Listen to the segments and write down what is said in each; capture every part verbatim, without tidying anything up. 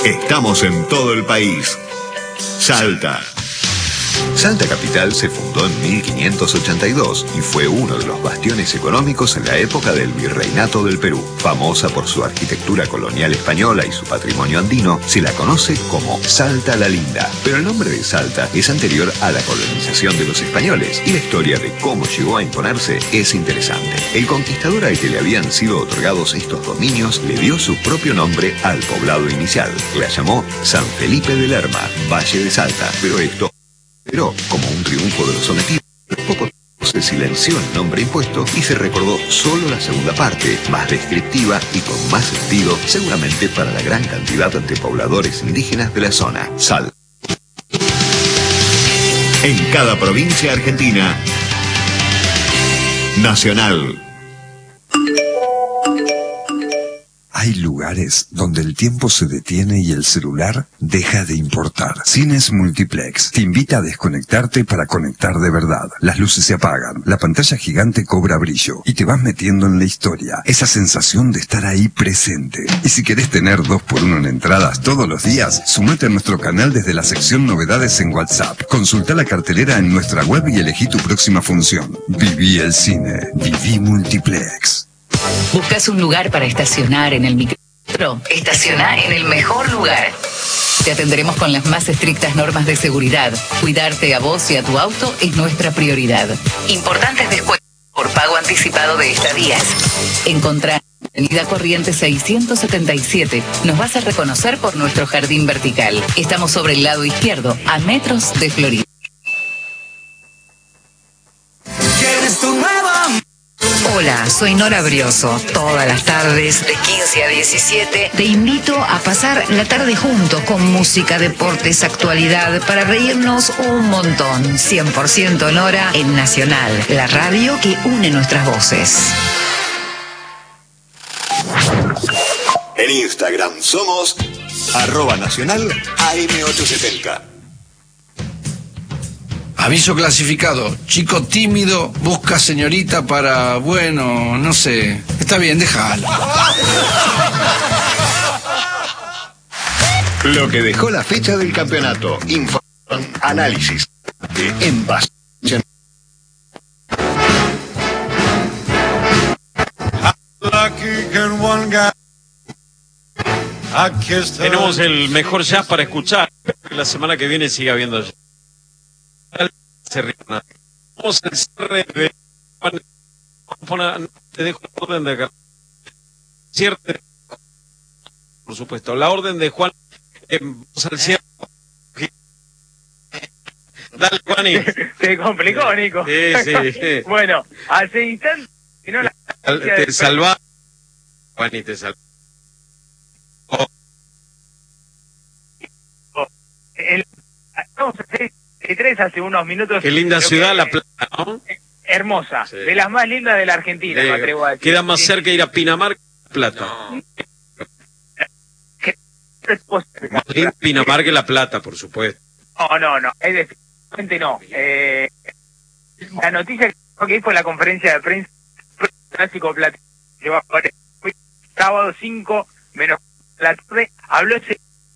Estamos en todo el país. Salta. Salta Capital se fundó en mil quinientos ochenta y dos y fue uno de los bastiones económicos en la época del Virreinato del Perú. Famosa por su arquitectura colonial española y su patrimonio andino, se la conoce como Salta la Linda. Pero el nombre de Salta es anterior a la colonización de los españoles y la historia de cómo llegó a imponerse es interesante. El conquistador al que le habían sido otorgados estos dominios le dio su propio nombre al poblado inicial. La llamó San Felipe de Lerma, Valle de Salta, pero esto Pero, como un triunfo de los sometidos, poco se silenció el nombre impuesto y se recordó solo la segunda parte, más descriptiva y con más sentido, seguramente para la gran cantidad de pobladores indígenas de la zona. Salta. En cada provincia argentina. Nacional. Hay lugares donde el tiempo se detiene y el celular deja de importar. Cines Multiplex te invita a desconectarte para conectar de verdad. Las luces se apagan, la pantalla gigante cobra brillo y te vas metiendo en la historia. Esa sensación de estar ahí presente. Y si querés tener dos por uno en entradas todos los días, sumate a nuestro canal desde la sección Novedades en WhatsApp. Consulta la cartelera en nuestra web y elegí tu próxima función. Viví el cine. Viví Multiplex. ¿Buscas un lugar para estacionar en el micro? Estaciona en el mejor lugar. Te atenderemos con las más estrictas normas de seguridad. Cuidarte a vos y a tu auto es nuestra prioridad. Importantes descuentos por pago anticipado de estadías. Encontrá en Avenida Corrientes seiscientos setenta y siete. Nos vas a reconocer por nuestro jardín vertical. Estamos sobre el lado izquierdo, a metros de Florida. ¿Quieres tu nueva? Hola, soy Nora Brioso. Todas las tardes, de quince a diecisiete, te invito a pasar la tarde juntos con música, deportes, actualidad, para reírnos un montón. cien por ciento Nora en Nacional, la radio que une nuestras voces. En Instagram somos arroba nacional A M ochocientos setenta. Aviso clasificado. Chico tímido, busca señorita para, bueno, no sé. Está bien, déjalo. Lo que dejó la fecha del campeonato. Información, análisis. En base. Tenemos el mejor jazz para escuchar. La semana que viene sigue habiendo jazz. Vamos al cierre de te dejo la orden de cierre, por supuesto, la orden de Juan. Eh, vamos al cierre. Dale, Juani. Se complicó, Nico. Sí, sí, sí. Bueno, hace instante, si no la... te salva, Juani, te salva. Oh. Oh. El... Vamos a hacer tres hace unos minutos. Qué linda ciudad, que, La Plata, ¿no? Hermosa, sí. De las más lindas de la Argentina, eh, me atrevo a decir. Queda más cerca ir a Pinamar que La Plata. No. Más lindo Pinamar que La Plata, por supuesto. No, no, no, es definitivamente no. Eh, la noticia que fue la conferencia de prensa clásico Plata, sábado cinco menos la tarde, habló ese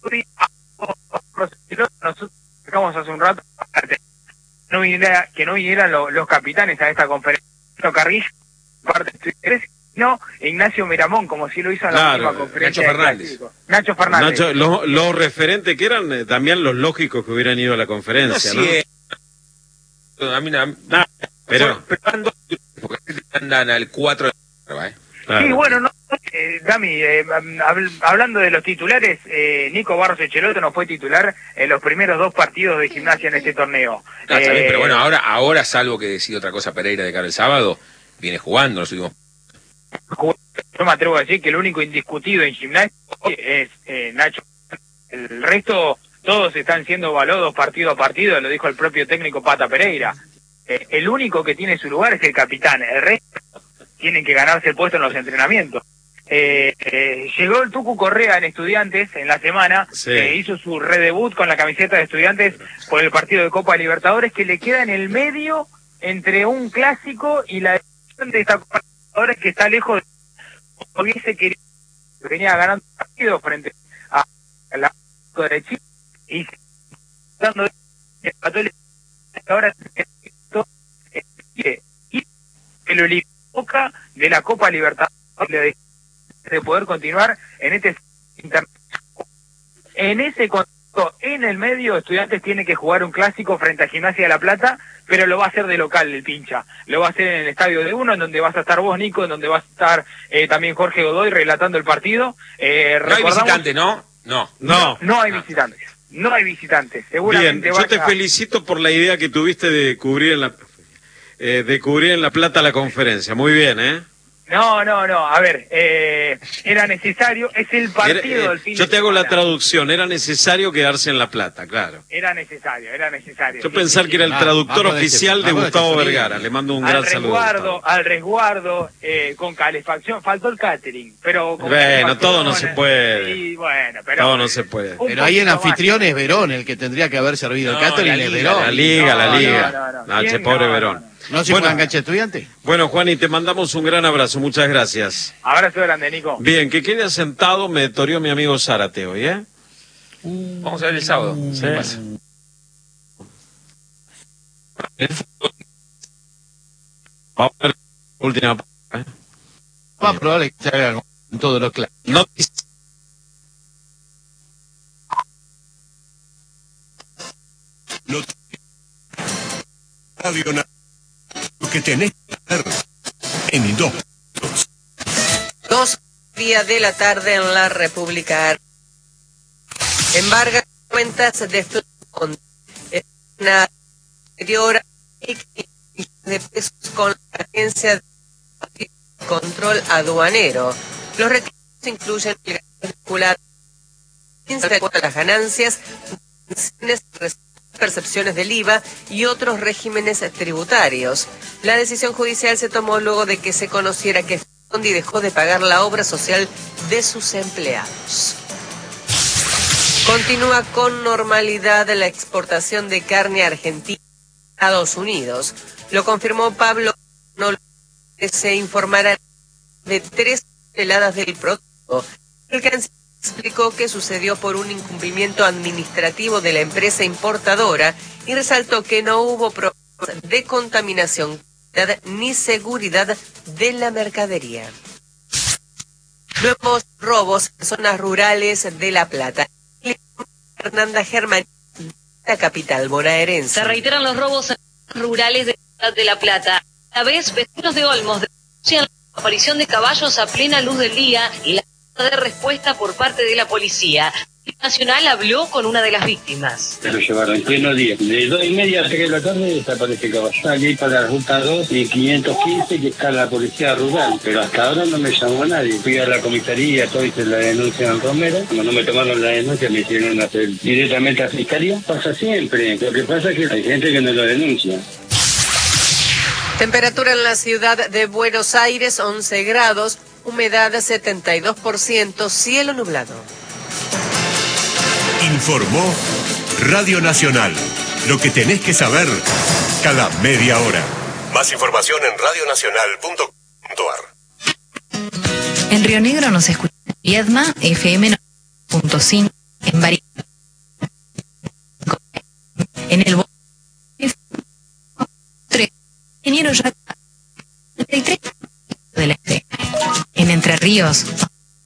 nosotros dejamos hace un rato no viniera, que no vinieran los, los capitanes a esta conferencia. Carrillo, parte de no, Ignacio Miramón, como si lo hizo en la claro, última conferencia. Nacho Fernández. Nacho Fernández. Nacho, los, los referentes que eran eh, también los lógicos que hubieran ido a la conferencia, ¿no? Sí, ¿no? A mí no, nah, pero... pero porque andan al cuatro de la... ¿eh? Claro. Sí, bueno, no, eh, Dami, eh, hab, hablando de los titulares, eh, Nico Barros Echeloto no fue titular en los primeros dos partidos de Gimnasia en este torneo. No, eh, está bien, pero bueno, ahora, ahora salvo que decida otra cosa Pereira de cara al sábado, viene jugando los últimos. Yo me atrevo a decir que el único indiscutido en Gimnasia es eh, Nacho. El resto, todos están siendo evaluados partido a partido, lo dijo el propio técnico Pata Pereira. Eh, el único que tiene su lugar es el capitán, el resto tienen que ganarse el puesto en los entrenamientos. Eh, eh, llegó el Tucu Correa en Estudiantes en la semana, sí. eh, hizo su redebut con la camiseta de Estudiantes por el partido de Copa Libertadores, que le queda en el medio entre un clásico y la de esta Copa Libertadores, que está lejos de hubiese querido, venía ganando partido frente a la de Chile y dando ahora y el Olivoca de la Copa Libertadores de poder continuar en este internet. En ese contexto, en el medio, Estudiantes tiene que jugar un clásico frente a Gimnasia de La Plata, pero lo va a hacer de local el pincha. Lo va a hacer en el estadio de uno, en donde vas a estar vos, Nico, en donde vas a estar eh, también Jorge Godoy relatando el partido. Eh, no hay visitante, ¿no? No. No, no, no hay visitantes. No hay visitantes. Seguramente Bien, vaya... yo te felicito por la idea que tuviste de cubrir en la eh, de cubrir en La Plata la conferencia. Muy bien, ¿eh? No, no, no, a ver, eh, era necesario, es el partido Era, eh, del fin Yo de te hago semana. la traducción, era necesario quedarse en La Plata, claro. Era necesario, era necesario. Yo sí, pensar sí, que era el sí. traductor oficial de Gustavo Vergara. Vergara, le mando un Al gran saludo. resguardo, al resguardo, eh, con calefacción, faltó el catering, pero... con Bueno, calefacción, todo no se puede. Sí, bueno, pero... Todo no se puede. Un Pero ahí en poquito anfitrión es Verón el que tendría que haber servido No, el catering, la es liga, Verón. la liga, la No, liga. no, no, no. Ah, che, ¿Quién? pobre No, Verón. no, no. ¿No se Bueno. juega en cancha Estudiante? Bueno, Juan, y te mandamos un gran abrazo, muchas gracias. Abrazo grande, Nico. Bien, que quede sentado, me toreó mi amigo Zárate hoy, ¿eh? Vamos a ver el sábado. Sí. ¿Qué pasa? Vamos a ver la última parte, ¿eh? Más probable que se haga en todos los clases. No, Radio Nacional, lo que tenés que hacer en dos minutos. Dos días de la tarde en la República. Embarga cuentas de Flamont. Una anterior de pesos con la agencia de control aduanero. Los reclamos incluyen el vinculado a las ganancias, percepciones del I V A y otros regímenes tributarios. La decisión judicial se tomó luego de que se conociera que Fondi dejó de pagar la obra social de sus empleados. Continúa con normalidad la exportación de carne argentina a Estados Unidos. Lo confirmó Pablo, no se informará de tres toneladas del producto. El canciller explicó que sucedió por un incumplimiento administrativo de la empresa importadora y resaltó que no hubo problemas de contaminación ni seguridad de la mercadería. Nuevos robos en zonas rurales de La Plata. Fernanda Germán, la capital bonaerense. Se reiteran los robos en rurales de la ciudad de La Plata. A la vez, vecinos de Olmos denuncian la aparición de caballos a plena luz del día y la falta de respuesta por parte de la policía. El Nacional habló con una de las víctimas. Se lo llevaron en pleno día. De dos y media a tres de la tarde desaparece el caballo. Salí para la ruta dos y quinientos quince que está la policía rural. Pero hasta ahora no me llamó a nadie. Fui a la comisaría, todo hice la denuncia en Romero. Como no me tomaron la denuncia, me hicieron hacer directamente a fiscalía. Pasa siempre. Lo que pasa es que hay gente que no lo denuncia. Temperatura en la ciudad de Buenos Aires, once grados. Humedad setenta y dos por ciento. Cielo nublado. Informó Radio Nacional. Lo que tenés que saber cada media hora. Más información en radio nacional punto com punto ar. En Río Negro nos escucha Viedma, F M noventa punto cinco, en Bariloche. En el Ingeniero Yaca, treinta y tres de la Este. En Entre Ríos,